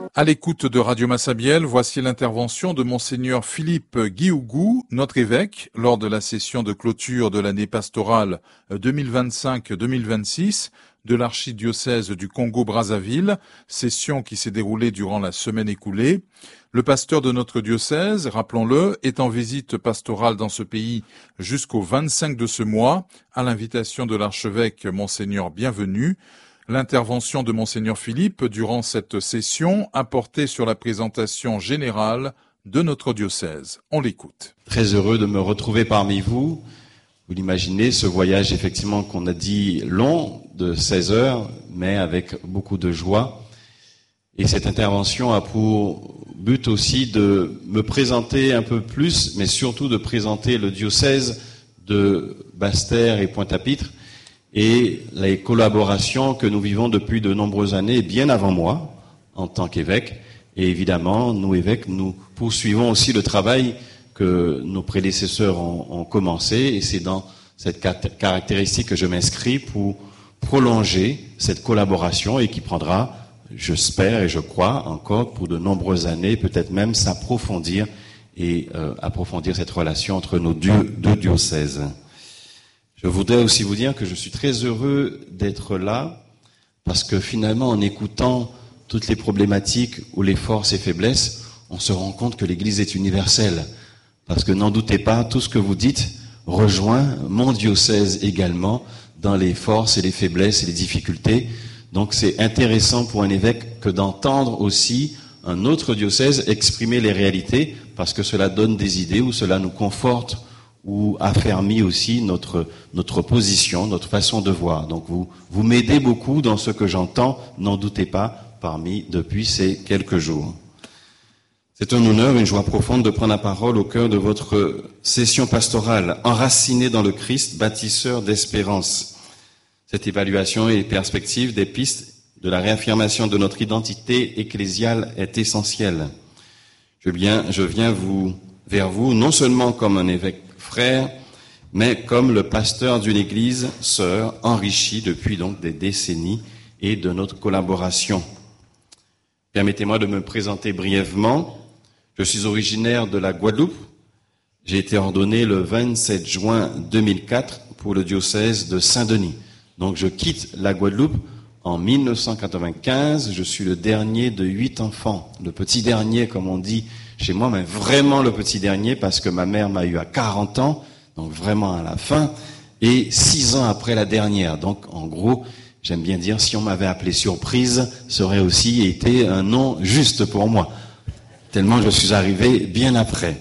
À l'écoute de Radio Massabielle, voici l'intervention de Monseigneur Philippe Guiougou, notre évêque, lors de la session de clôture de l'année pastorale 2025-2026 de l'archidiocèse du Congo-Brazzaville, session qui s'est déroulée durant la semaine écoulée. Le pasteur de notre diocèse, rappelons-le, est en visite pastorale dans ce pays jusqu'au 25 de ce mois, à l'invitation de l'archevêque Monseigneur Bienvenu. L'intervention de Monseigneur Philippe durant cette session a porté sur la présentation générale de notre diocèse. On l'écoute. Très heureux de me retrouver parmi vous. Vous l'imaginez, ce voyage effectivement qu'on a dit long, de 16 heures, mais avec beaucoup de joie. Et cette intervention a pour but aussi de me présenter un peu plus, mais surtout de présenter le diocèse de Basse-Terre et Pointe-à-Pitre, et les collaborations que nous vivons depuis de nombreuses années, bien avant moi, en tant qu'évêque. Et évidemment, nous, évêques, nous poursuivons aussi le travail que nos prédécesseurs ont commencé. Et c'est dans cette caractéristique que je m'inscris pour prolonger cette collaboration et qui prendra, j'espère et je crois, encore pour de nombreuses années, peut-être même s'approfondir et approfondir cette relation entre nos deux diocèses. Je voudrais aussi vous dire que je suis très heureux d'être là parce que finalement, en écoutant toutes les problématiques ou les forces et faiblesses, on se rend compte que l'Église est universelle. Parce que n'en doutez pas, tout ce que vous dites rejoint mon diocèse également dans les forces et les faiblesses et les difficultés. Donc c'est intéressant pour un évêque que d'entendre aussi un autre diocèse exprimer les réalités parce que cela donne des idées ou cela nous conforte ou affermit aussi notre position, notre façon de voir. Donc vous m'aidez beaucoup dans ce que j'entends, n'en doutez pas, depuis ces quelques jours. C'est un honneur, une joie profonde de prendre la parole au cœur de votre session pastorale, enracinée dans le Christ, bâtisseur d'espérance. Cette évaluation et perspective des pistes de la réaffirmation de notre identité ecclésiale est essentielle. Je viens vers vous non seulement comme un évêque frère, mais comme le pasteur d'une église sœur enrichie depuis donc des décennies et de notre collaboration. Permettez-moi de me présenter brièvement. Je suis originaire de la Guadeloupe. J'ai été ordonné le 27 juin 2004 pour le diocèse de Saint-Denis. Donc je quitte la Guadeloupe en 1995. Je suis le dernier de 8 enfants. Le petit dernier, comme on dit chez moi, mais vraiment le petit dernier parce que ma mère m'a eu à 40 ans, donc vraiment à la fin, et 6 ans après la dernière. Donc en gros, j'aime bien dire, si on m'avait appelé Surprise, ça aurait aussi été un nom juste pour moi, tellement je suis arrivé bien après.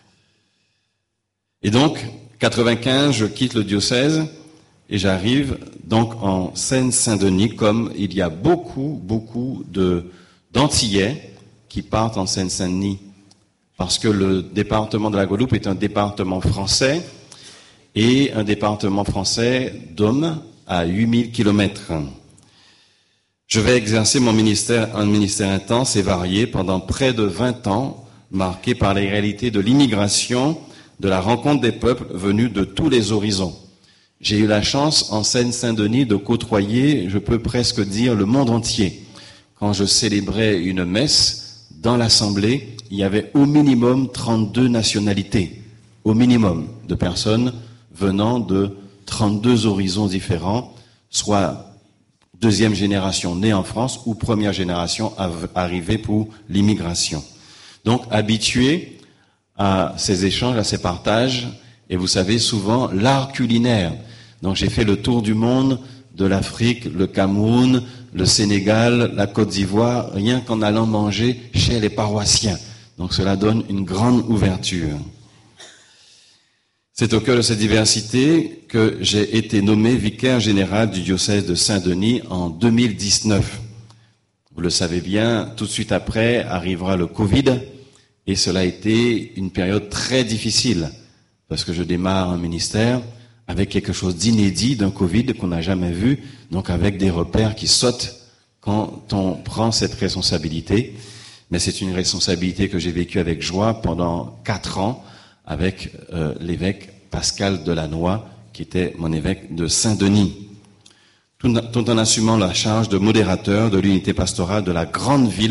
Et donc, 95, je quitte le diocèse et j'arrive donc en Seine-Saint-Denis, comme il y a beaucoup d'Antillais qui partent en Seine-Saint-Denis. Parce que le département de la Guadeloupe est un département français et un département français d'hommes à 8000 kilomètres. Je vais exercer un ministère intense et varié pendant près de 20 ans, marqué par les réalités de l'immigration, de la rencontre des peuples venus de tous les horizons. J'ai eu la chance en Seine-Saint-Denis de côtoyer, je peux presque dire, le monde entier. Quand je célébrais une messe dans l'assemblée, il y avait au minimum 32 nationalités, au minimum de personnes venant de 32 horizons différents, soit deuxième génération née en France ou première génération arrivée pour l'immigration. Donc habitué à ces échanges, à ces partages, et vous savez souvent l'art culinaire. Donc j'ai fait le tour du monde, de l'Afrique, le Cameroun, le Sénégal, la Côte d'Ivoire, rien qu'en allant manger chez les paroissiens. Donc cela donne une grande ouverture. C'est au cœur de cette diversité que j'ai été nommé vicaire général du diocèse de Saint-Denis en 2019. Vous le savez bien, tout de suite après arrivera le Covid et cela a été une période très difficile parce que je démarre un ministère avec quelque chose d'inédit, d'un Covid qu'on n'a jamais vu, donc avec des repères qui sautent quand on prend cette responsabilité. Mais c'est une responsabilité que j'ai vécue avec joie pendant 4 ans avec l'évêque Pascal Delannoy, qui était mon évêque de Saint-Denis. Tout en assumant la charge de modérateur de l'unité pastorale de la grande ville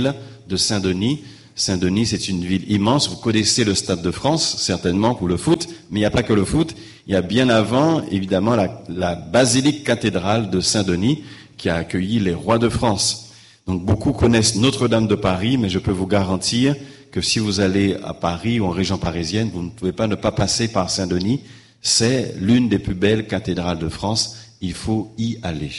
de Saint-Denis. Saint-Denis, c'est une ville immense. Vous connaissez le Stade de France, certainement, pour le foot. Mais il n'y a pas que le foot. Il y a bien avant, évidemment, la basilique cathédrale de Saint-Denis qui a accueilli les rois de France. Donc beaucoup connaissent Notre-Dame de Paris, mais je peux vous garantir que si vous allez à Paris ou en région parisienne, vous ne pouvez pas ne pas passer par Saint-Denis. C'est l'une des plus belles cathédrales de France. Il faut y aller.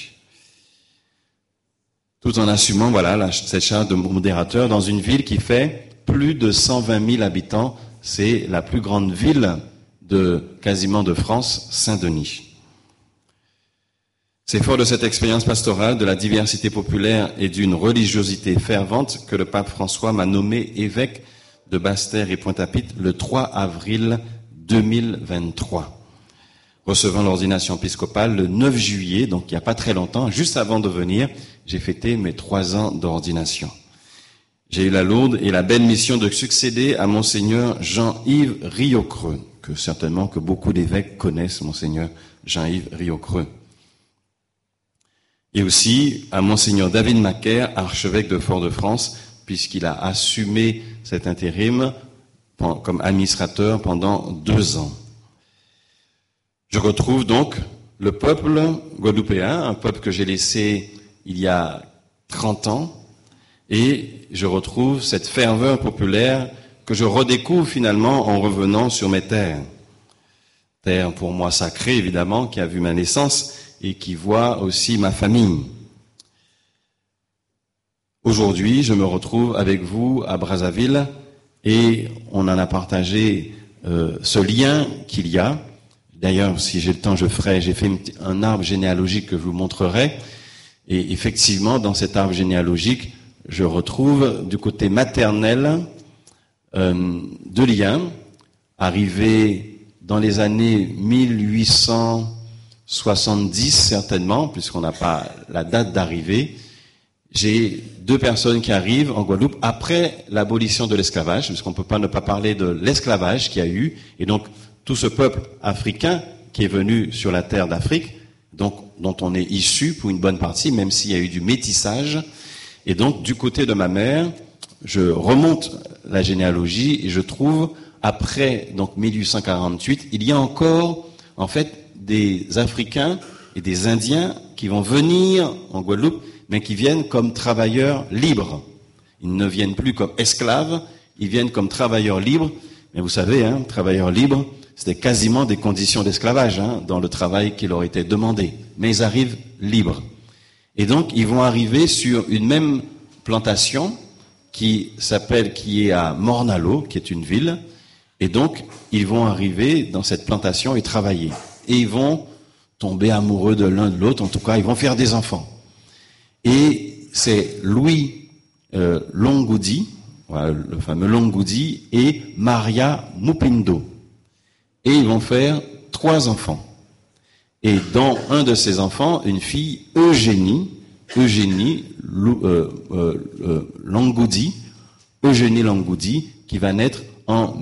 Tout en assumant, voilà, cette charge de modérateur dans une ville qui fait plus de 120 000 habitants. C'est la plus grande ville quasiment de France, Saint-Denis. C'est fort de cette expérience pastorale, de la diversité populaire et d'une religiosité fervente que le pape François m'a nommé évêque de Basse-Terre et Pointe-à-Pitre le 3 avril 2023. Recevant l'ordination épiscopale le 9 juillet, donc il n'y a pas très longtemps, juste avant de venir, j'ai fêté mes 3 ans d'ordination. J'ai eu la lourde et la belle mission de succéder à Monseigneur Jean-Yves Riocreux, que beaucoup d'évêques connaissent, Monseigneur Jean-Yves Riocreux. Et aussi à Monseigneur David Macaire, archevêque de Fort-de-France, puisqu'il a assumé cet intérim comme administrateur pendant 2 ans. Je retrouve donc le peuple guadeloupéen, un peuple que j'ai laissé il y a 30 ans, et je retrouve cette ferveur populaire que je redécouvre finalement en revenant sur mes terres. Terre pour moi sacrée, évidemment, qui a vu ma naissance et qui voit aussi ma famille. Aujourd'hui, je me retrouve avec vous à Brazzaville et on en a partagé ce lien qu'il y a. D'ailleurs, si j'ai le temps, j'ai fait un arbre généalogique que je vous montrerai. Et effectivement, dans cet arbre généalogique, je retrouve du côté maternel 2 liens arrivés dans les années 1870 certainement, puisqu'on n'a pas la date d'arrivée. J'ai 2 personnes qui arrivent en Guadeloupe après l'abolition de l'esclavage, puisqu'on ne peut pas ne pas parler de l'esclavage qu'il y a eu, et donc tout ce peuple africain qui est venu sur la terre d'Afrique, donc dont on est issu pour une bonne partie, même s'il y a eu du métissage. Et donc du côté de ma mère, je remonte la généalogie et je trouve, après donc 1848, il y a encore en fait des Africains et des Indiens qui vont venir en Guadeloupe, mais qui viennent comme travailleurs libres. Ils ne viennent plus comme esclaves, ils viennent comme travailleurs libres. Mais vous savez, travailleurs libres, c'était quasiment des conditions d'esclavage dans le travail qui leur était demandé. Mais ils arrivent libres. Et donc, ils vont arriver sur une même plantation qui est à Morne-à-l'Eau, qui est une ville. Et donc, ils vont arriver dans cette plantation et travailler. Et ils vont tomber amoureux de l'un de l'autre. En tout cas, ils vont faire des enfants. Et c'est Louis Longoudi, voilà, le fameux Longoudi, et Maria Mupindo. Et ils vont faire 3 enfants. Et dans un de ces enfants, une fille, Eugénie Longoudi, qui va naître en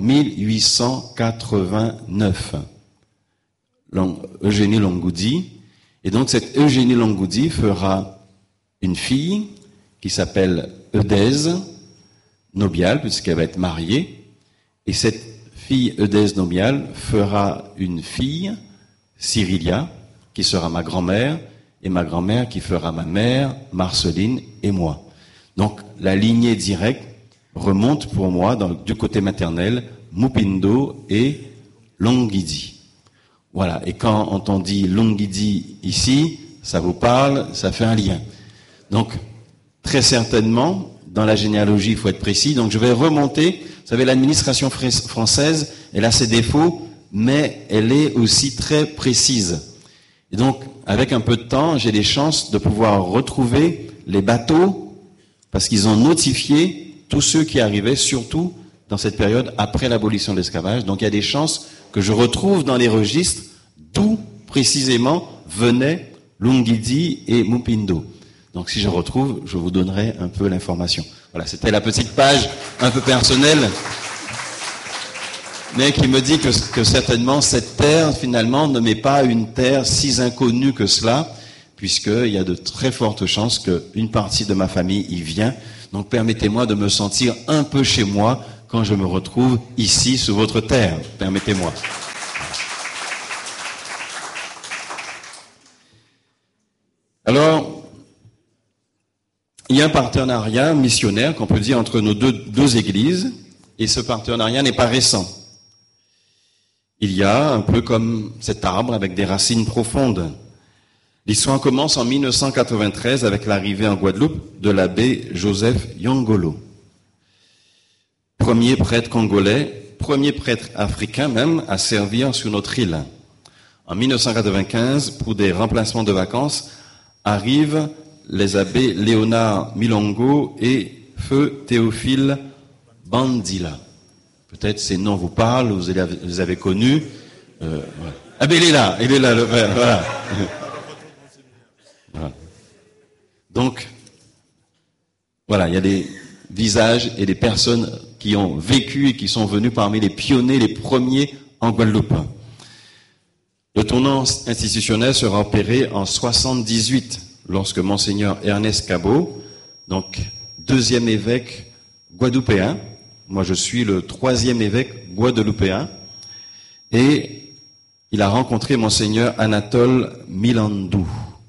1889. Eugénie Longoudi. Et donc cette Eugénie Longoudi fera une fille qui s'appelle Eudèse Nobial, puisqu'elle va être mariée. Et cette fille Eudèse Nobial fera une fille, Cyrilia, qui sera ma grand-mère, et ma grand-mère qui fera ma mère, Marceline et moi. Donc la lignée directe remonte pour moi, du côté maternel, Mupindo et Longuidi. Voilà, et quand on dit Longuidi ici, ça vous parle, ça fait un lien. Donc, très certainement, dans la généalogie, il faut être précis. Donc, je vais remonter. Vous savez, l'administration française, elle a ses défauts, mais elle est aussi très précise. Et donc, avec un peu de temps, j'ai des chances de pouvoir retrouver les bateaux, parce qu'ils ont notifié tous ceux qui arrivaient, surtout dans cette période après l'abolition de l'esclavage. Donc, il y a des chances que je retrouve dans les registres d'où précisément venaient Longuidi et Mupindo. Donc si je retrouve, je vous donnerai un peu l'information. Voilà, c'était la petite page un peu personnelle, mais qui me dit que certainement cette terre, finalement, ne m'est pas une terre si inconnue que cela, puisqu'il y a de très fortes chances qu'une partie de ma famille y vient. Donc permettez-moi de me sentir un peu chez moi quand je me retrouve ici sur votre terre. Permettez-moi. Alors, il y a un partenariat missionnaire qu'on peut dire entre nos deux églises, et ce partenariat n'est pas récent. Il y a un peu comme cet arbre avec des racines profondes. L'histoire commence en 1993 avec l'arrivée en Guadeloupe de l'abbé Joseph Yongolo. Premier prêtre congolais, premier prêtre africain même à servir sur notre île. En 1995, pour des remplacements de vacances, arrivent les abbés Léonard Milongo et Feu Théophile Bandila. Peut-être ces noms vous parlent, vous les avez connus. Voilà. Ah ben il est là, le frère, voilà. Voilà. Donc, voilà, il y a des visages et des personnes qui ont vécu et qui sont venus parmi les pionniers, les premiers en Guadeloupe. Le tournant institutionnel sera opéré en 78, lorsque Monseigneur Ernest Cabot, donc deuxième évêque guadeloupéen, moi je suis le troisième évêque guadeloupéen, et il a rencontré Monseigneur Anatole Milandou,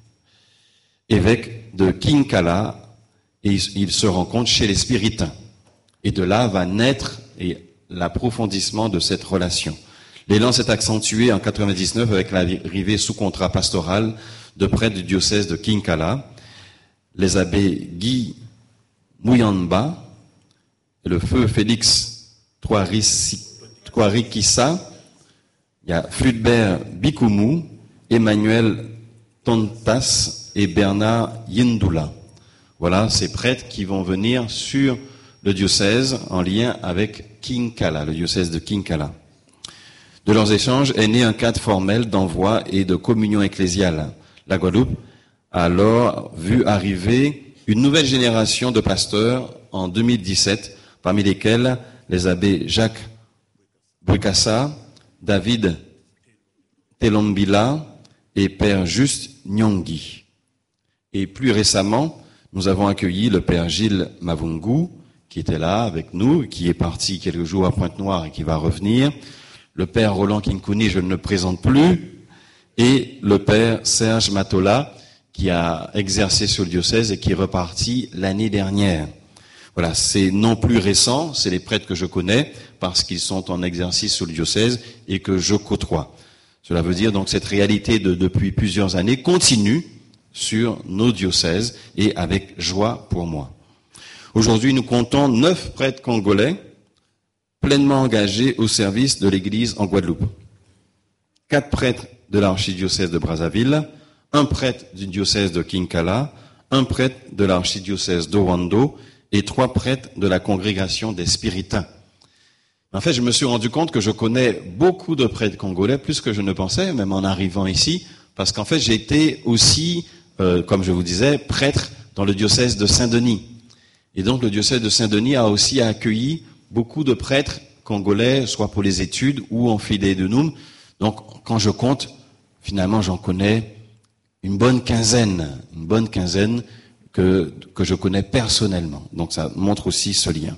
évêque de Kinkala, et il se rencontre chez les Spiritains. Et de là va naître l'approfondissement de cette relation. L'élan s'est accentué en 99 avec l'arrivée sous contrat pastoral de prêtres du diocèse de Kinkala, les abbés Guy Mouyamba, et le feu Félix Touarikissa, il y a Fulbert Bikoumou, Emmanuel Tontas et Bernard Yindoula. Voilà ces prêtres qui vont venir sur le diocèse en lien avec Kinkala, le diocèse de Kinkala. De leurs échanges est né un cadre formel d'envoi et de communion ecclésiale. La Guadeloupe a alors vu arriver une nouvelle génération de pasteurs en 2017, parmi lesquels les abbés Jacques Bouekassa, David Telombila et Père Juste Nyongi. Et plus récemment, nous avons accueilli le Père Gilles Mavungu, qui était là avec nous, qui est parti quelques jours à Pointe-Noire et qui va revenir. Le Père Roland Kinkouni, je ne le présente plus, et le Père Serge Matola, qui a exercé sur le diocèse et qui est reparti l'année dernière. Voilà, c'est non plus récent, c'est les prêtres que je connais, parce qu'ils sont en exercice sur le diocèse et que je côtoie. Cela veut dire donc cette réalité depuis plusieurs années continue sur nos diocèses et avec joie pour moi. Aujourd'hui, nous comptons 9 prêtres congolais pleinement engagés au service de l'Église en Guadeloupe. 4 prêtres de l'archidiocèse de Brazzaville, 1 prêtre du diocèse de Kinkala, 1 prêtre de l'archidiocèse d'Owando et 3 prêtres de la congrégation des Spiritains. En fait, je me suis rendu compte que je connais beaucoup de prêtres congolais, plus que je ne pensais, même en arrivant ici, parce qu'en fait, j'ai été aussi, comme je vous disais, prêtre dans le diocèse de Saint-Denis. Et donc, le diocèse de Saint-Denis a aussi accueilli beaucoup de prêtres congolais, soit pour les études ou en fidei donum. Donc, quand je compte, finalement, j'en connais une bonne quinzaine que je connais personnellement. Donc, ça montre aussi ce lien.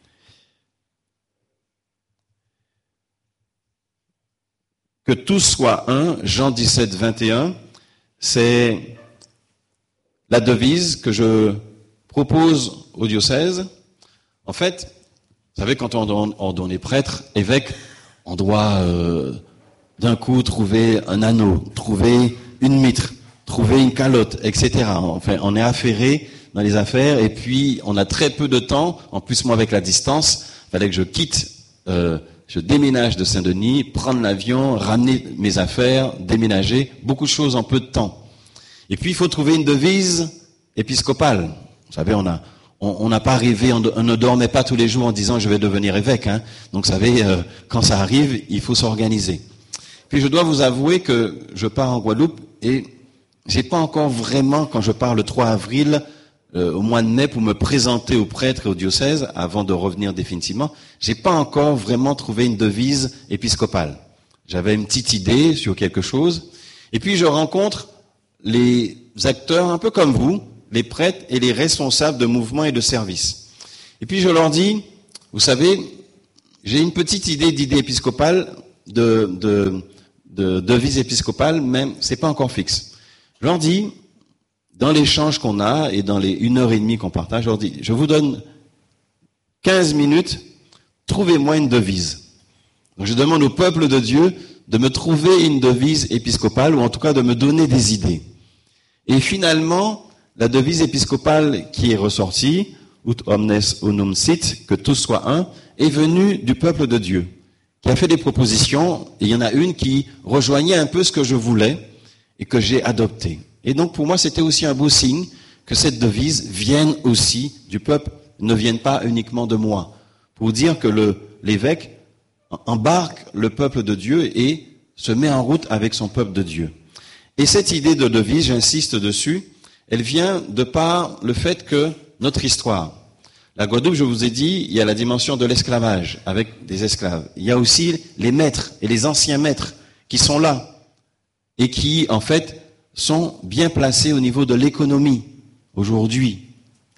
Que tous soient un, Jean 17, 21, c'est la devise que je propose au diocèse. En fait, vous savez, quand on est prêtre, évêque, on doit d'un coup trouver un anneau, trouver une mitre, trouver une calotte, etc. Enfin, on est affairé dans les affaires et puis on a très peu de temps. En plus, moi, avec la distance, il fallait que je quitte, je déménage de Saint-Denis, prendre l'avion, ramener mes affaires, déménager, beaucoup de choses en peu de temps. Et puis, il faut trouver une devise épiscopale. Vous savez, on n'a pas rêvé, on ne dormait pas tous les jours en disant je vais devenir évêque. Hein. Donc, vous savez, quand ça arrive, il faut s'organiser. Puis, je dois vous avouer que je pars en Guadeloupe et j'ai pas encore vraiment, quand je pars le 3 avril, au mois de mai, pour me présenter aux prêtres et au diocèse, avant de revenir définitivement, j'ai pas encore vraiment trouvé une devise épiscopale. J'avais une petite idée sur quelque chose. Et puis, je rencontre les acteurs un peu comme vous, les prêtres et les responsables de mouvements et de services. Et puis je leur dis, vous savez, j'ai une petite d'idée épiscopale, de devise épiscopale, mais c'est pas encore fixe. Je leur dis, dans l'échange qu'on a et dans les 1h30 qu'on partage, je leur dis, je vous donne 15 minutes, trouvez-moi une devise. Donc je demande au peuple de Dieu de me trouver une devise épiscopale, ou en tout cas de me donner des idées. Et finalement, la devise épiscopale qui est ressortie, ut omnes unum sit, que tous soient un, est venue du peuple de Dieu, qui a fait des propositions, et il y en a une qui rejoignait un peu ce que je voulais et que j'ai adopté. Et donc pour moi, c'était aussi un beau signe que cette devise vienne aussi du peuple, ne vienne pas uniquement de moi, pour dire que l'évêque embarque le peuple de Dieu et se met en route avec son peuple de Dieu. Et cette idée de devise, j'insiste dessus, elle vient de par le fait que notre histoire, la Guadeloupe, je vous ai dit, il y a la dimension de l'esclavage avec des esclaves. Il y a aussi les maîtres et les anciens maîtres qui sont là et qui, en fait, sont bien placés au niveau de l'économie aujourd'hui. D'accord ?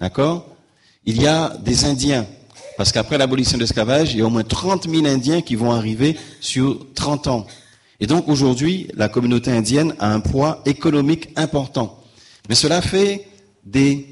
Il y a des Indiens. Parce qu'après l'abolition de l'esclavage, il y a au moins 30 000 Indiens qui vont arriver sur 30 ans. Et donc aujourd'hui, la communauté indienne a un poids économique important. Mais cela fait des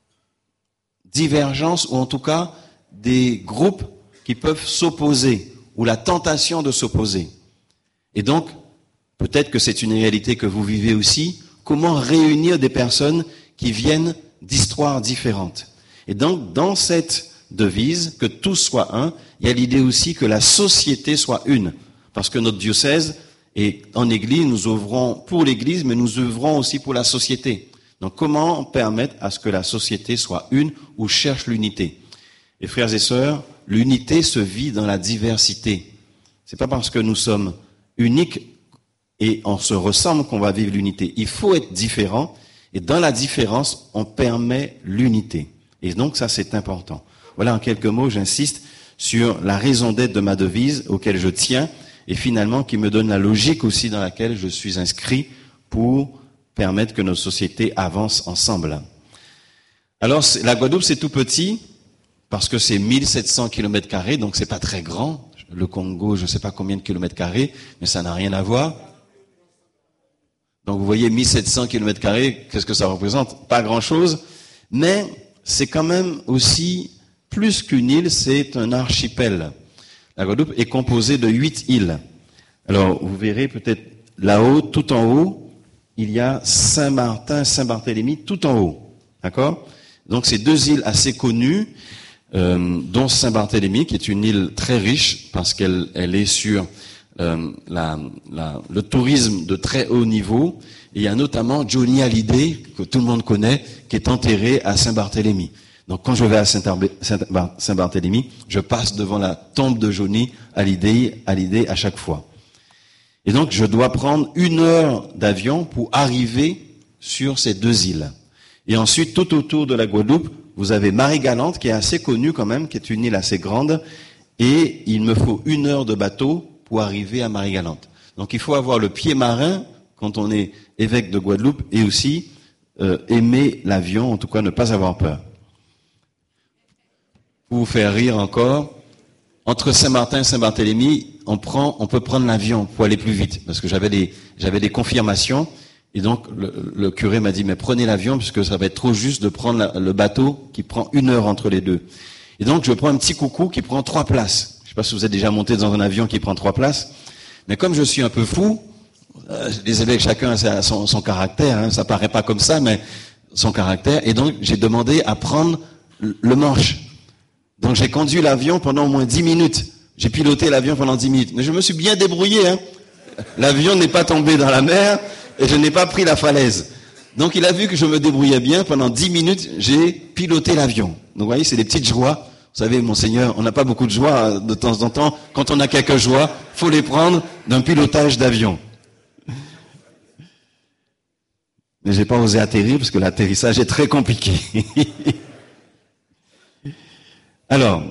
divergences, ou en tout cas des groupes qui peuvent s'opposer, ou la tentation de s'opposer. Et donc, peut-être que c'est une réalité que vous vivez aussi, comment réunir des personnes qui viennent d'histoires différentes. Et donc, dans cette devise, que tous soient un, il y a l'idée aussi que la société soit une. Parce que notre diocèse, et en Église, nous œuvrons pour l'Église, mais nous œuvrons aussi pour la société. Donc comment permettre à ce que la société soit une ou cherche l'unité? Et frères et sœurs, l'unité se vit dans la diversité. C'est pas parce que nous sommes uniques et on se ressemble qu'on va vivre l'unité. Il faut être différent, et dans la différence, on permet l'unité. Et donc ça, c'est important. Voilà, en quelques mots, j'insiste sur la raison d'être de ma devise, auquel je tiens, et finalement qui me donne la logique aussi dans laquelle je suis inscrit pour permettre que nos sociétés avancent ensemble. Alors, la Guadeloupe, c'est tout petit, parce que c'est 1700 km², donc c'est pas très grand. Le Congo, je sais pas combien de kilomètres carrés, mais ça n'a rien à voir. Donc vous voyez, 1700 km², qu'est-ce que ça représente? Pas grand-chose, mais c'est quand même aussi plus qu'une île, c'est un archipel. La Guadeloupe est composée de 8 îles. Alors, vous verrez peut-être là-haut, tout en haut, il y a Saint-Martin, Saint-Barthélemy, tout en haut. D'accord? Donc, c'est deux îles assez connues, dont Saint-Barthélemy, qui est une île très riche, parce qu'elle est sur le tourisme de très haut niveau. Et il y a notamment Johnny Hallyday, que tout le monde connaît, qui est enterré à Saint-Barthélemy. Donc quand je vais à Saint-Barthélemy, je passe devant la tombe de Johnny Hallyday à chaque fois. Et donc je dois prendre 1 heure d'avion pour arriver sur ces deux îles. Et ensuite, tout autour de la Guadeloupe, vous avez Marie-Galante, qui est assez connue quand même, qui est une île assez grande, et il me faut 1 heure de bateau pour arriver à Marie-Galante. Donc il faut avoir le pied marin quand on est évêque de Guadeloupe, et aussi aimer l'avion, en tout cas ne pas avoir peur. Pour vous faire rire encore, entre Saint-Martin et Saint-Barthélemy, on peut prendre l'avion pour aller plus vite, parce que j'avais des confirmations, et donc le curé m'a dit, mais prenez l'avion, puisque ça va être trop juste de prendre le bateau qui prend 1 heure entre les deux. Et donc je prends un petit coucou qui prend 3 places. Je ne sais pas si vous êtes déjà monté dans un avion qui prend 3 places, mais comme je suis un peu fou, les évêques, chacun a son caractère, hein, ça paraît pas comme ça, mais son caractère, et donc j'ai demandé à prendre le manche. Donc j'ai conduit l'avion pendant au moins 10 minutes. J'ai piloté l'avion pendant 10 minutes. Mais je me suis bien débrouillé. Hein. L'avion n'est pas tombé dans la mer et je n'ai pas pris la falaise. Donc il a vu que je me débrouillais bien. Pendant 10 minutes, j'ai piloté l'avion. Donc vous voyez, c'est des petites joies. Vous savez, monseigneur, on n'a pas beaucoup de joie de temps en temps. Quand on a quelques joies, faut les prendre d'un pilotage d'avion. Mais j'ai pas osé atterrir parce que l'atterrissage est très compliqué. Alors,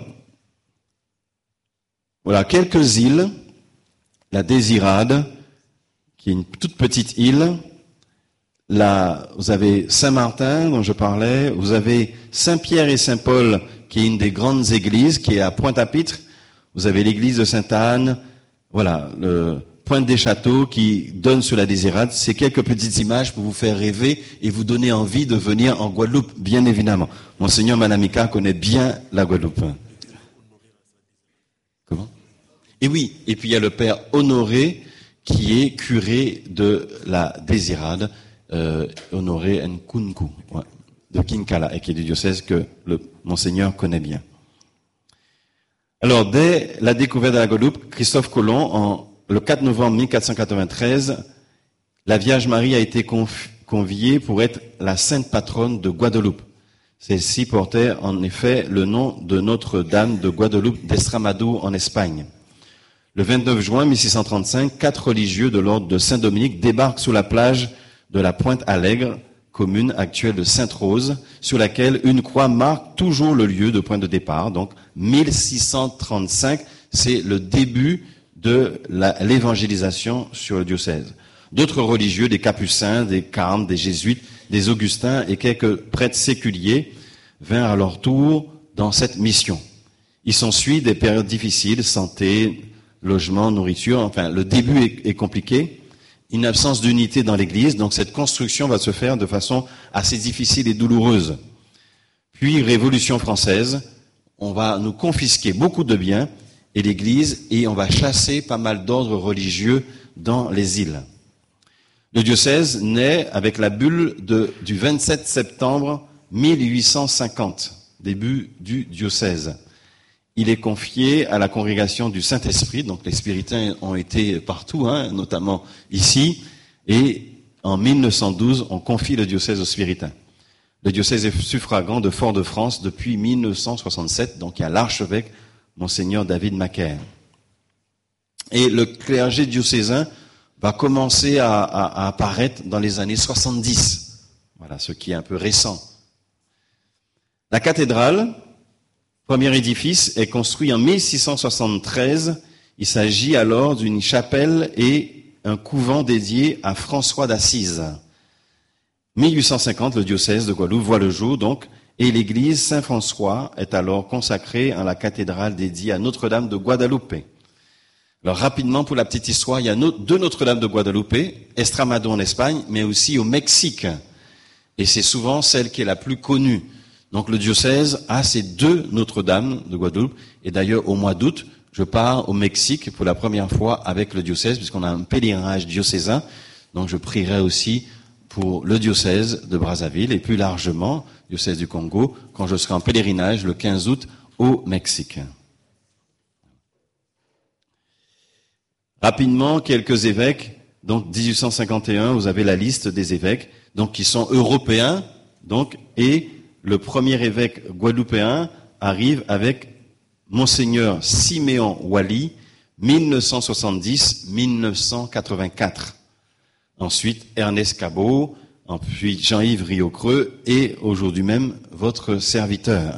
voilà quelques îles. La Désirade, qui est une toute petite île. vous avez Saint-Martin, dont je parlais, vous avez Saint-Pierre et Saint-Paul, qui est une des grandes églises, qui est à Pointe-à-Pitre. Vous avez l'église de Sainte-Anne, voilà, le Pointe des Châteaux, qui donne sur la Désirade. C'est quelques petites images pour vous faire rêver et vous donner envie de venir en Guadeloupe, bien évidemment. Monseigneur Manamika connaît bien la Guadeloupe. Comment? Et oui, et puis il y a le père Honoré, qui est curé de la Désirade, Honoré Nkunku, ouais, de Kinkala, et qui est du diocèse que le Monseigneur connaît bien. Alors, dès la découverte de la Guadeloupe, Christophe Colomb, le 4 novembre 1493, la Vierge Marie a été conviée pour être la sainte patronne de Guadeloupe. Celle-ci portait en effet le nom de Notre-Dame de Guadeloupe d'Estramado en Espagne. Le 29 juin 1635, 4 religieux de l'ordre de Saint-Dominique débarquent sur la plage de la Pointe-Allègre, commune actuelle de Sainte-Rose, sur laquelle une croix marque toujours le lieu de point de départ. Donc 1635, c'est le début de l'évangélisation sur le diocèse. D'autres religieux, des capucins, des carmes, des jésuites, des augustins et quelques prêtres séculiers vinrent à leur tour dans cette mission. Il s'ensuit des périodes difficiles, santé, logement, nourriture, enfin le début est compliqué. Une absence d'unité dans l'Église, donc cette construction va se faire de façon assez difficile et douloureuse. Puis, Révolution française, on va nous confisquer beaucoup de biens et l'Église, et on va chasser pas mal d'ordres religieux dans les îles. Le diocèse naît avec la bulle du 27 septembre 1850, début du diocèse. Il est confié à la congrégation du Saint-Esprit, donc les spiritains ont été partout, notamment ici, et en 1912, on confie le diocèse aux spiritains. Le diocèse est suffragant de Fort-de-France depuis 1967, donc il y a l'archevêque, Monseigneur David Macaire. Et le clergé diocésain va commencer à apparaître dans les années 70. Voilà, ce qui est un peu récent. La cathédrale, premier édifice, est construit en 1673. Il s'agit alors d'une chapelle et un couvent dédié à François d'Assise. 1850, le diocèse de Guadeloupe voit le jour, donc, et l'église Saint-François est alors consacrée à la cathédrale dédiée à Notre-Dame de Guadeloupe. Alors, rapidement, pour la petite histoire, il y a deux Notre-Dame de Guadeloupe, Estramado en Espagne, mais aussi au Mexique. Et c'est souvent celle qui est la plus connue. Donc le diocèse a ces deux Notre-Dame de Guadeloupe. Et d'ailleurs, au mois d'août, je pars au Mexique pour la première fois avec le diocèse, puisqu'on a un pèlerinage diocésain. Donc je prierai aussi pour le diocèse de Brazzaville et plus largement, diocèse du Congo, quand je serai en pèlerinage le 15 août au Mexique. Rapidement, quelques évêques. Donc 1851, vous avez la liste des évêques, donc qui sont européens, donc, et le premier évêque guadeloupéen arrive avec Monseigneur Siméon Wally, 1970-1984. Ensuite, Ernest Cabot, puis Jean-Yves Riocreux et aujourd'hui même votre serviteur.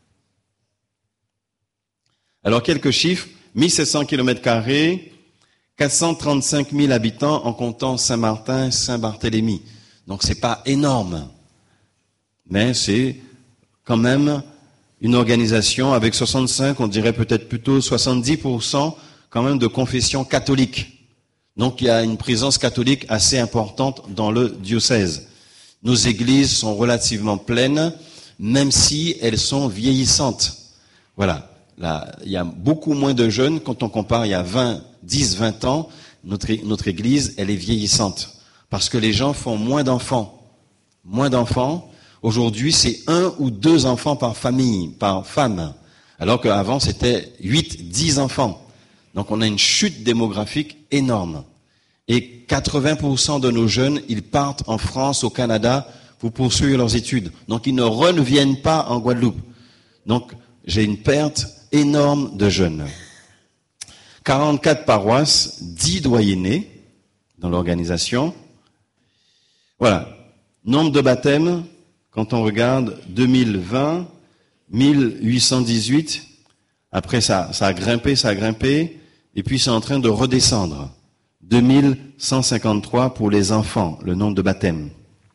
Alors, quelques chiffres. 1700 km², 435 000 habitants en comptant Saint-Martin, Saint-Barthélemy. Donc, c'est pas énorme. Mais c'est quand même une organisation avec 65, on dirait peut-être plutôt 70% quand même de confession catholique. Donc il y a une présence catholique assez importante dans le diocèse. Nos églises sont relativement pleines, même si elles sont vieillissantes. Voilà. Là, il y a beaucoup moins de jeunes quand on compare il y a 10, 20 ans. Notre église, elle est vieillissante. Parce que les gens font moins d'enfants. Moins d'enfants. Aujourd'hui, c'est 1 ou 2 enfants par famille, par femme. Alors qu'avant, c'était 8, 10 enfants. Donc on a une chute démographique énorme. Et 80% de nos jeunes, ils partent en France, au Canada, pour poursuivre leurs études. Donc ils ne reviennent pas en Guadeloupe. Donc j'ai une perte énorme de jeunes. 44 paroisses, 10 doyennés dans l'organisation. Voilà. Nombre de baptêmes, quand on regarde 2020, 1818, après ça a grimpé, et puis c'est en train de redescendre. 2153 pour les enfants, le nombre de baptêmes.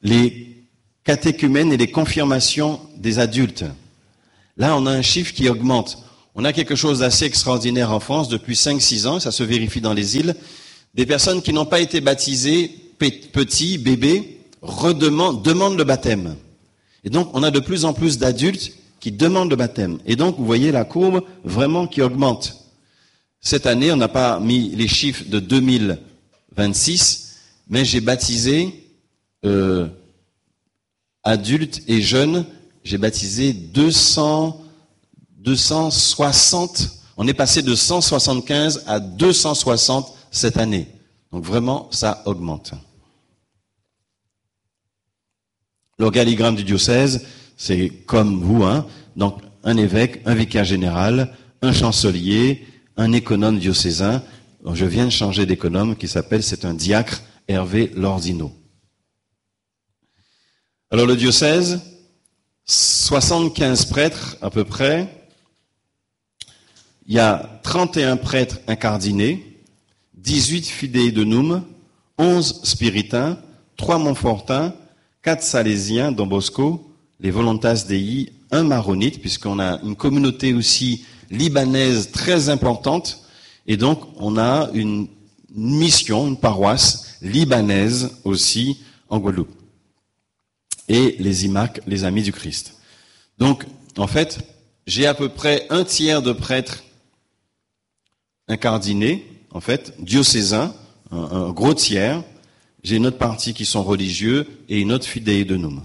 les catéchumènes et les confirmations des adultes. Là, on a un chiffre qui augmente. On a quelque chose d'assez extraordinaire en France depuis 5-6 ans, ça se vérifie dans les îles. Des personnes qui n'ont pas été baptisées, petits, bébés, demandent le baptême. Et donc, on a de plus en plus d'adultes qui demandent le baptême. Et donc, vous voyez la courbe vraiment qui augmente. Cette année, on n'a pas mis les chiffres de 2026, mais j'ai baptisé adultes et jeunes, j'ai baptisé 260. On est passé de 175 à 260 cette année. Donc vraiment, ça augmente. L'organigramme du diocèse, c'est comme vous, hein. Donc un évêque, un vicaire général, un chancelier, un économe diocésain. Je viens de changer d'économe c'est un diacre, Hervé Lordino. Alors le diocèse, 75 prêtres à peu près. Il y a 31 prêtres incardinés, 18 fidei donum, 11 spiritains, 3 montfortins, 4 salésiens, Don Bosco, les volontas dei, un maronite, puisqu'on a une communauté aussi libanaise très importante, et donc on a une mission, une paroisse libanaise aussi en Guadeloupe. Et les IMAC, les Amis du Christ. Donc, en fait, j'ai à peu près un tiers de prêtres incardinés, en fait, diocésains, un gros tiers. J'ai une autre partie qui sont religieux et une autre fidei donum.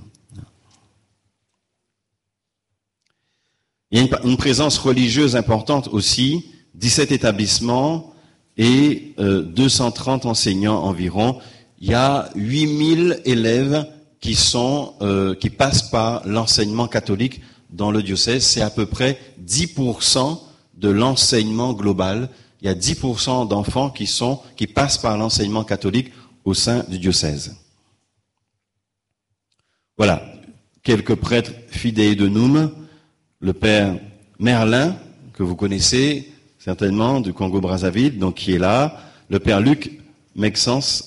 Il y a une présence religieuse importante aussi, 17 établissements et 230 enseignants environ. Il y a 8000 élèves qui passent par l'enseignement catholique dans le diocèse. C'est à peu près 10% de l'enseignement global. Il y a 10% d'enfants qui passent par l'enseignement catholique au sein du diocèse. Voilà. Quelques prêtres fidei donum. Le père Merlin, que vous connaissez certainement, du Congo-Brazzaville, donc qui est là. Le père Luc Mexante,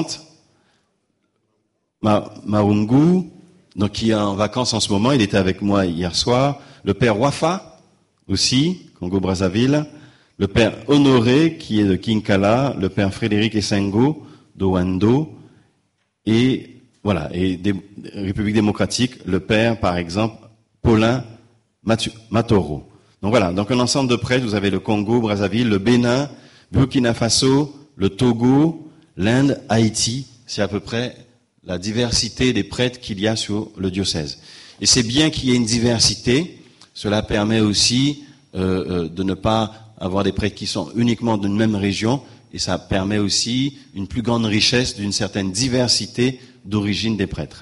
Marungu, donc qui est en vacances en ce moment, il était avec moi hier soir. Le père Wafa, aussi, Congo-Brazzaville. Le père Honoré, qui est de Kinkala. Le père Frédéric Essengo, d'Owando. Et voilà, et République démocratique, le père, par exemple, Paulin Matoro. Donc voilà, donc un ensemble de prêtres, vous avez le Congo, Brazzaville, le Bénin, Burkina Faso, le Togo, l'Inde, Haïti, c'est à peu près la diversité des prêtres qu'il y a sur le diocèse. Et c'est bien qu'il y ait une diversité, cela permet aussi de ne pas avoir des prêtres qui sont uniquement d'une même région, et ça permet aussi une plus grande richesse d'une certaine diversité d'origine des prêtres.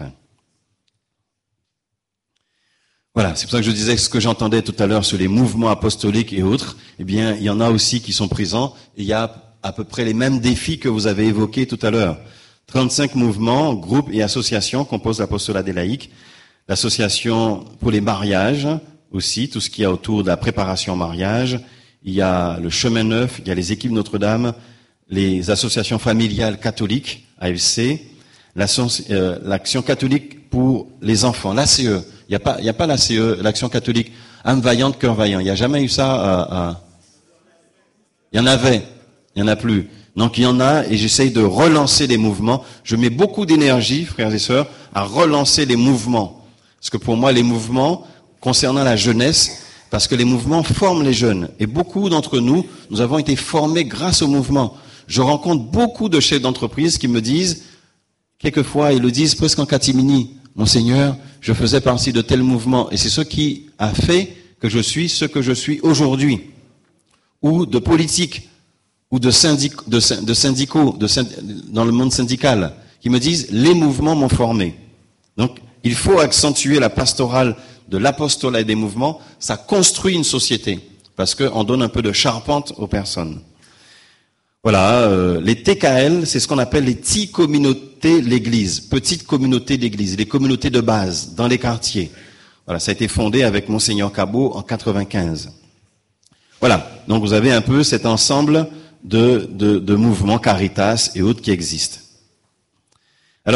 Voilà, c'est pour ça que je disais que ce que j'entendais tout à l'heure sur les mouvements apostoliques et autres, eh bien, il y en a aussi qui sont présents, et il y a à peu près les mêmes défis que vous avez évoqués tout à l'heure. 35 mouvements, groupes et associations composent l'apostolat des laïcs. L'association pour les mariages aussi, tout ce qu'il y a autour de la préparation au mariage. Il y a le Chemin Neuf, il y a les équipes Notre-Dame, les associations familiales catholiques, AFC, l'action catholique pour les enfants, l'ACE. Il n'y a pas l'ACE, l'action catholique, âme vaillante, cœur vaillant. Il n'y a jamais eu ça Il y en avait, il n'y en a plus. Donc il y en a, et j'essaye de relancer les mouvements. Je mets beaucoup d'énergie, frères et sœurs, à relancer les mouvements. Parce que pour moi, les mouvements, concernant la jeunesse, parce que les mouvements forment les jeunes. Et beaucoup d'entre nous, nous avons été formés grâce aux mouvements. Je rencontre beaucoup de chefs d'entreprise qui me disent, quelquefois, ils le disent presque en catimini, Monseigneur, je faisais partie de tel mouvement, et c'est ce qui a fait que je suis ce que je suis aujourd'hui. Ou de politique, ou de syndicaux, dans le monde syndical, qui me disent, les mouvements m'ont formé. Donc, il faut accentuer la pastorale de l'apostolat et des mouvements, ça construit une société, parce qu'on donne un peu de charpente aux personnes. Voilà, les TKL, c'est ce qu'on appelle les petites communautés l'église, petites communautés d'église, les communautés de base, dans les quartiers. Voilà, ça a été fondé avec Monseigneur Cabot en 95. Voilà, donc vous avez un peu cet ensemble de mouvements Caritas et autres qui existent. Alors,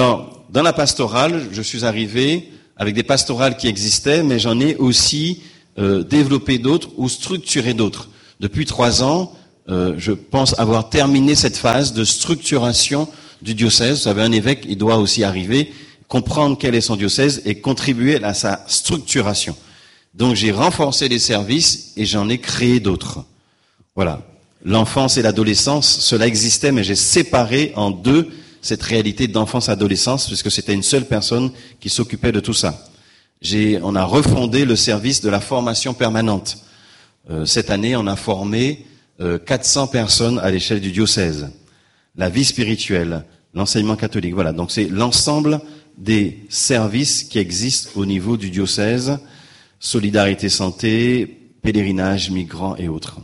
dans la pastorale, je suis arrivé avec des pastorales qui existaient, mais j'en ai aussi développé d'autres ou structuré d'autres. Depuis 3 ans, je pense avoir terminé cette phase de structuration du diocèse. Vous savez, un évêque, il doit aussi arriver, comprendre quel est son diocèse et contribuer à sa structuration. Donc j'ai renforcé les services et j'en ai créé d'autres. Voilà. L'enfance et l'adolescence, cela existait, mais j'ai séparé en deux cette réalité d'enfance-adolescence, puisque c'était une seule personne qui s'occupait de tout ça. On a refondé le service de la formation permanente. Cette année, on a formé 400 personnes à l'échelle du diocèse. La vie spirituelle, l'enseignement catholique, voilà. Donc c'est l'ensemble des services qui existent au niveau du diocèse, solidarité santé, pèlerinage, migrants et autres.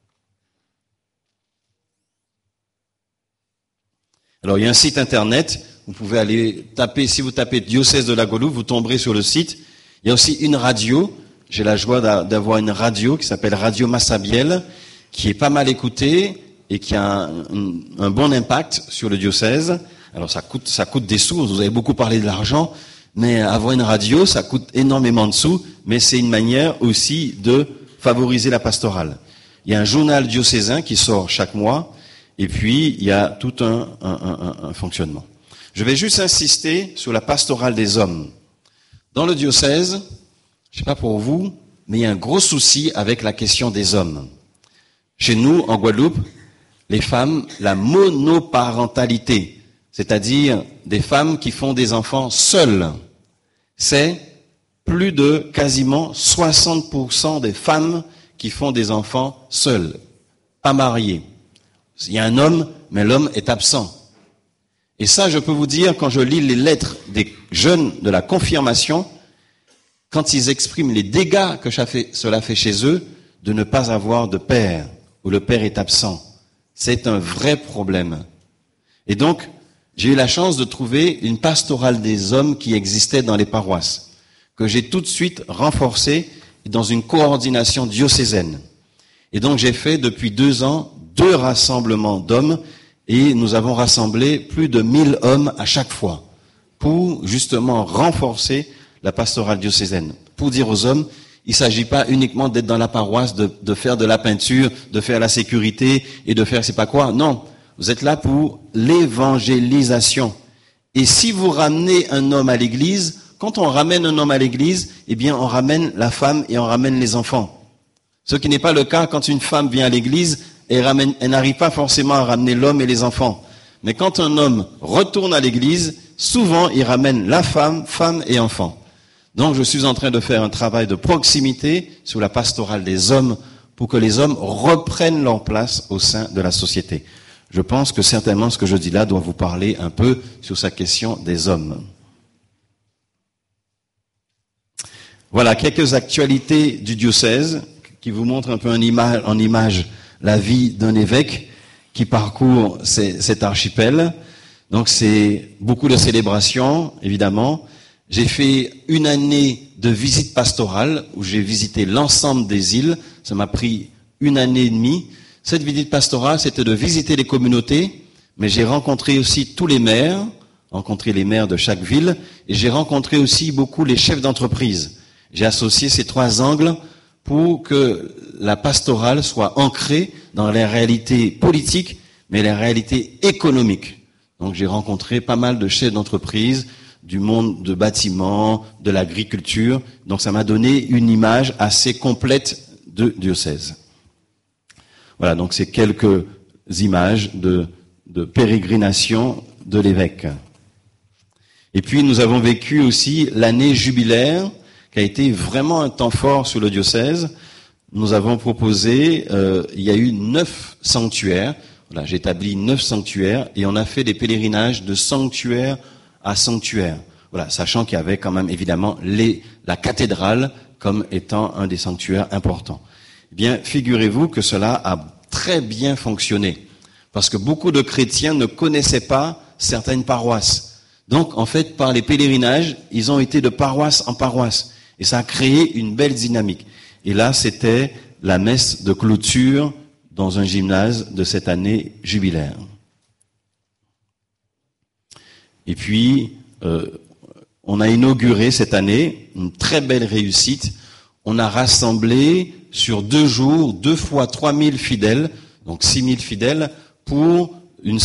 Alors, il y a un site internet, vous pouvez aller taper, si vous tapez diocèse de la Guadeloupe, vous tomberez sur le site. Il y a aussi une radio, j'ai la joie d'avoir une radio qui s'appelle Radio Massabielle, qui est pas mal écoutée et qui a un bon impact sur le diocèse. Alors, ça coûte des sous, vous avez beaucoup parlé de l'argent, mais avoir une radio, ça coûte énormément de sous, mais c'est une manière aussi de favoriser la pastorale. Il y a un journal diocésain qui sort chaque mois, et puis, il y a tout un fonctionnement. Je vais juste insister sur la pastorale des hommes. Dans le diocèse, je sais pas pour vous, mais il y a un gros souci avec la question des hommes. Chez nous, en Guadeloupe, les femmes, la monoparentalité, c'est-à-dire des femmes qui font des enfants seules, c'est plus de quasiment 60% des femmes qui font des enfants seules, pas mariées. Il y a un homme, mais l'homme est absent. Et ça, je peux vous dire, quand je lis les lettres des jeunes de la confirmation, quand ils expriment les dégâts que cela fait chez eux, de ne pas avoir de père, où le père est absent. C'est un vrai problème. Et donc, j'ai eu la chance de trouver une pastorale des hommes qui existait dans les paroisses, que j'ai tout de suite renforcée dans une coordination diocésaine. Et donc, j'ai fait depuis 2 ans 2 rassemblements d'hommes et nous avons rassemblé plus de 1000 hommes à chaque fois pour justement renforcer la pastorale diocésaine. Pour dire aux hommes, il ne s'agit pas uniquement d'être dans la paroisse, de faire de la peinture, de faire la sécurité et de faire je sais pas quoi. Non, vous êtes là pour l'évangélisation. Et si vous ramenez un homme à l'église, quand on ramène un homme à l'église, eh bien on ramène la femme et on ramène les enfants. Ce qui n'est pas le cas quand une femme vient à l'église, elle n'arrive pas forcément à ramener l'homme et les enfants. Mais quand un homme retourne à l'église, souvent il ramène la femme et enfants. Donc je suis en train de faire un travail de proximité sur la pastorale des hommes pour que les hommes reprennent leur place au sein de la société. Je pense que certainement ce que je dis là doit vous parler un peu sur sa question des hommes. Voilà quelques actualités du diocèse qui vous montrent un peu en image la vie d'un évêque qui parcourt cet archipel. Donc c'est beaucoup de célébrations, évidemment. J'ai fait une année de visite pastorale où j'ai visité l'ensemble des îles. Ça m'a pris 1 année et demie. Cette visite pastorale, c'était de visiter les communautés, mais j'ai rencontré aussi tous les maires, rencontré les maires de chaque ville, et j'ai rencontré aussi beaucoup les chefs d'entreprise. J'ai associé ces 3 angles pour que la pastorale soit ancrée dans les réalités politiques, mais les réalités économiques. Donc j'ai rencontré pas mal de chefs d'entreprise, du monde de bâtiments, de l'agriculture. Donc ça m'a donné une image assez complète de diocèse. Voilà, donc c'est quelques images de pérégrination de l'évêque. Et puis nous avons vécu aussi l'année jubilaire, qui a été vraiment un temps fort sur le diocèse. Nous avons proposé, il y a eu 9 sanctuaires. Voilà, j'ai établi 9 sanctuaires et on a fait des pèlerinages de sanctuaire à sanctuaire. Voilà, sachant qu'il y avait quand même évidemment la cathédrale comme étant un des sanctuaires importants. Eh bien, figurez-vous que cela a très bien fonctionné, parce que beaucoup de chrétiens ne connaissaient pas certaines paroisses. Donc, en fait, par les pèlerinages, ils ont été de paroisse en paroisse. Et ça a créé une belle dynamique. Et là, c'était la messe de clôture dans un gymnase de cette année jubilaire. Et puis, on a inauguré cette année une très belle réussite. On a rassemblé sur 2 jours, 2 fois 3000 fidèles, donc 6000 fidèles, pour